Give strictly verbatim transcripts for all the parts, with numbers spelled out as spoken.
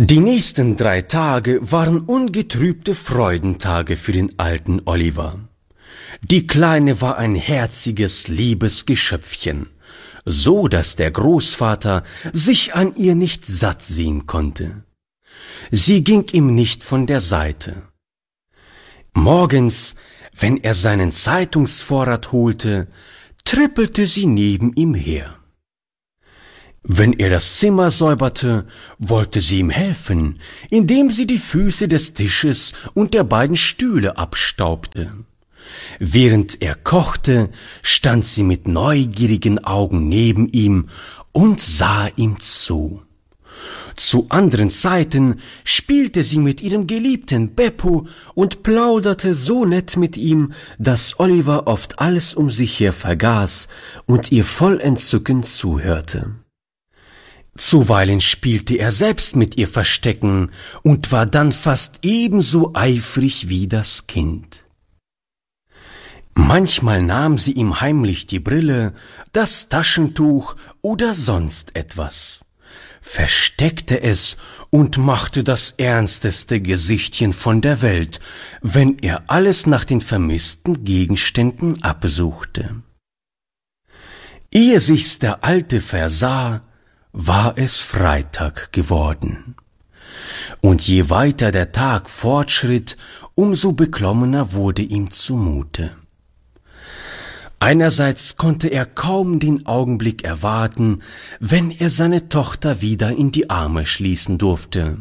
Die nächsten drei Tage waren ungetrübte Freudentage für den alten Oliver. Die Kleine war ein herziges, liebes Geschöpfchen, so dass der Großvater sich an ihr nicht satt sehen konnte. Sie ging ihm nicht von der Seite. Morgens, wenn er seinen Zeitungsvorrat holte, trippelte sie neben ihm her. Wenn er das Zimmer säuberte, wollte sie ihm helfen, indem sie die Füße des Tisches und der beiden Stühle abstaubte. Während er kochte, stand sie mit neugierigen Augen neben ihm und sah ihm zu. Zu anderen Zeiten spielte sie mit ihrem geliebten Beppo und plauderte so nett mit ihm, dass Oliver oft alles um sich her vergaß und ihr voll Entzücken zuhörte. Zuweilen spielte er selbst mit ihr Verstecken und war dann fast ebenso eifrig wie das Kind. Manchmal nahm sie ihm heimlich die Brille, das Taschentuch oder sonst etwas, versteckte es und machte das ernsteste Gesichtchen von der Welt, wenn er alles nach den vermissten Gegenständen absuchte. Ehe sich's der Alte versah, war es Freitag geworden. Und je weiter der Tag fortschritt, umso beklommener wurde ihm zumute. Einerseits konnte er kaum den Augenblick erwarten, wenn er seine Tochter wieder in die Arme schließen durfte.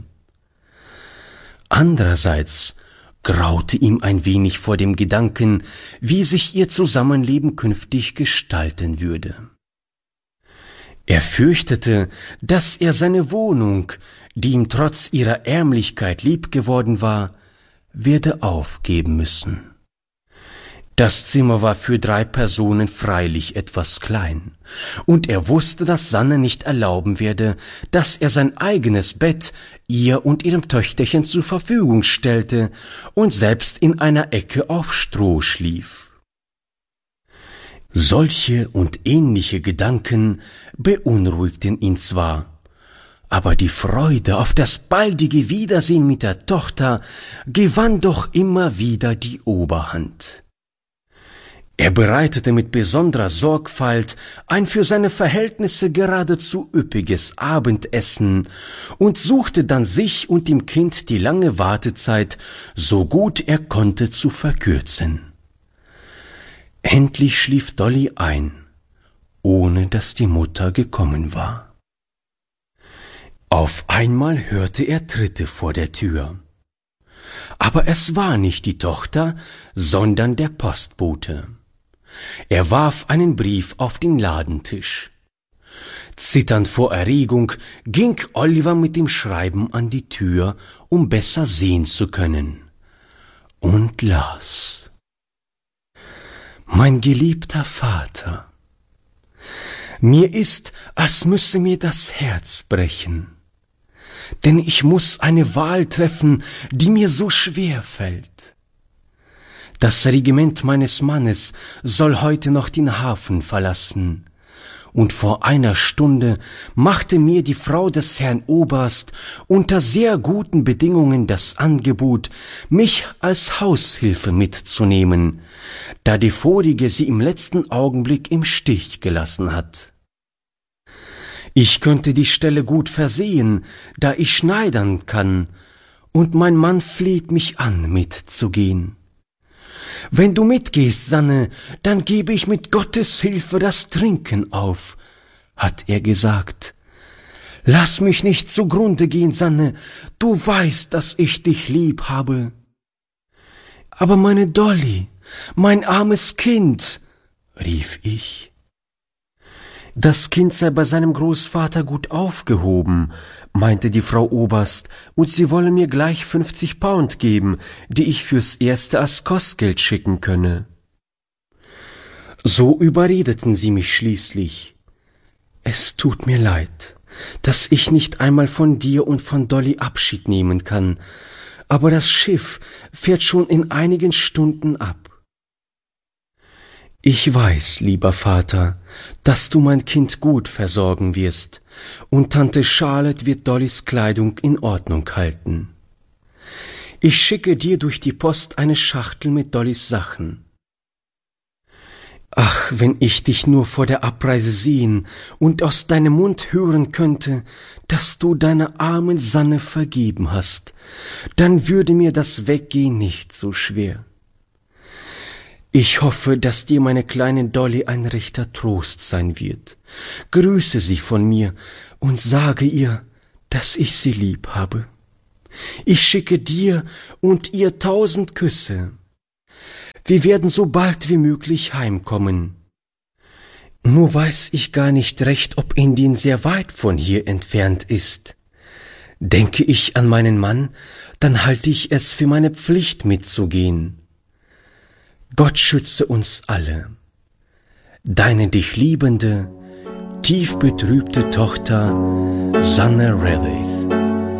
Andererseits graute ihm ein wenig vor dem Gedanken, wie sich ihr Zusammenleben künftig gestalten würde. Er fürchtete, dass er seine Wohnung, die ihm trotz ihrer Ärmlichkeit lieb geworden war, werde aufgeben müssen. Das Zimmer war für drei Personen freilich etwas klein, und er wusste, dass Sanne nicht erlauben werde, dass er sein eigenes Bett ihr und ihrem Töchterchen zur Verfügung stellte und selbst in einer Ecke auf Stroh schlief. Solche und ähnliche Gedanken beunruhigten ihn zwar, aber die Freude auf das baldige Wiedersehen mit der Tochter gewann doch immer wieder die Oberhand. Er bereitete mit besonderer Sorgfalt ein für seine Verhältnisse geradezu üppiges Abendessen und suchte dann sich und dem Kind die lange Wartezeit so gut er konnte zu verkürzen. Endlich schlief Dolly ein, ohne dass die Mutter gekommen war. Auf einmal hörte er Tritte vor der Tür. Aber es war nicht die Tochter, sondern der Postbote. Er warf einen Brief auf den Ladentisch. Zitternd vor Erregung ging Oliver mit dem Schreiben an die Tür, um besser sehen zu können, und las: Mein geliebter Vater, mir ist, als müsse mir das Herz brechen, denn ich muß eine Wahl treffen, die mir so schwer fällt. Das Regiment meines Mannes soll heute noch den Hafen verlassen, und vor einer Stunde machte mir die Frau des Herrn Oberst unter sehr guten Bedingungen das Angebot, mich als Haushilfe mitzunehmen, da die vorige sie im letzten Augenblick im Stich gelassen hat. Ich könnte die Stelle gut versehen, da ich schneidern kann, und mein Mann fleht mich an, mitzugehen. Wenn du mitgehst, Sanne, dann gebe ich mit Gottes Hilfe das Trinken auf, hat er gesagt. Lass mich nicht zugrunde gehen, Sanne, du weißt, dass ich dich lieb habe. Aber meine Dolly, mein armes Kind, rief ich. Das Kind sei bei seinem Großvater gut aufgehoben, meinte die Frau Oberst, und sie wolle mir gleich fünfzig Pound geben, die ich fürs Erste als Kostgeld schicken könne. So überredeten sie mich schließlich. Es tut mir leid, dass ich nicht einmal von dir und von Dolly Abschied nehmen kann, aber das Schiff fährt schon in einigen Stunden ab. Ich weiß, lieber Vater, dass du mein Kind gut versorgen wirst, und Tante Charlotte wird Dollys Kleidung in Ordnung halten. Ich schicke dir durch die Post eine Schachtel mit Dollys Sachen. Ach, wenn ich dich nur vor der Abreise sehen und aus deinem Mund hören könnte, dass du deiner armen Sanne vergeben hast, dann würde mir das Weggehen nicht so schwer. Ich hoffe, dass dir meine kleine Dolly ein rechter Trost sein wird. Grüße sie von mir und sage ihr, dass ich sie lieb habe. Ich schicke dir und ihr tausend Küsse. Wir werden so bald wie möglich heimkommen. Nur weiß ich gar nicht recht, ob Indien sehr weit von hier entfernt ist. Denke ich an meinen Mann, dann halte ich es für meine Pflicht mitzugehen. Gott schütze uns alle. Deine dich liebende, tief betrübte Tochter Sanne Raleigh.